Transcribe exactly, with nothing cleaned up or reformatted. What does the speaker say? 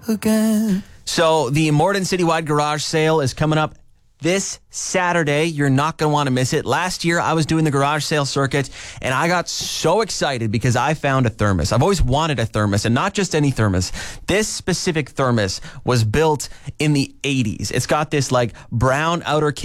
again. So the Morden Citywide Garage Sale is coming up this Saturday. You're not going to want to miss it. Last year, I was doing the garage sale circuit, and I got so excited because I found a thermos. I've always wanted a thermos, and not just any thermos. This specific thermos was built in the eighties. It's got this like brown outer